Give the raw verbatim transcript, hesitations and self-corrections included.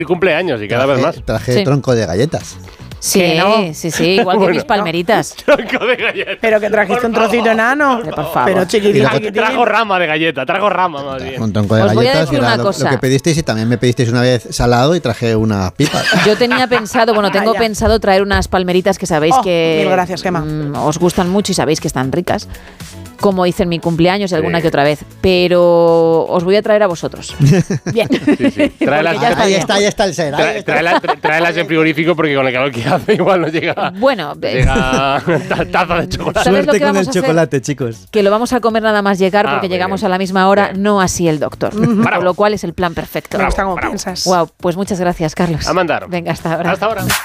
Mi cumpleaños y cada traje, vez más. Traje Sí. tronco de galletas. Sí, no. sí, sí, igual que Bueno, mis palmeritas. Tronco de galletas. Pero que trajiste un trocito enano. Por favor. Pero chiquitín, Luego- chiquitín. Trajo rama de galleta, trajo rama más Traje bien. un tronco de Os voy a galletas decir y era una lo, cosa. lo que pedisteis, y también me pedisteis una vez salado y traje unas pipas. Yo tenía pensado, bueno, tengo Vaya. pensado traer unas palmeritas que sabéis Oh, que mil gracias, Gemma. mm, os gustan mucho y sabéis que están ricas, como hice en mi cumpleaños y alguna Sí. que otra vez, pero os voy a traer a vosotros. Bien. Sí, sí. Tráelas, Porque ya está Ahí bien. está, ahí está el ser. ahí Tra- está. tráela- tra- tráelas en frigorífico porque con el calor que hace igual no llega. Bueno, eh, Llega ta- taza de chocolate. ¿Sabes lo Suerte que con vamos el a hacer? chocolate, chicos. que lo vamos a comer nada más llegar Ah, porque muy llegamos bien. a la misma hora, Bien. no así el doctor. Bravo. Con lo cual es el plan perfecto. Me gusta como bravo. piensas. Wow, pues muchas gracias, Carlos. A mandar. Venga, hasta ahora. Hasta ahora.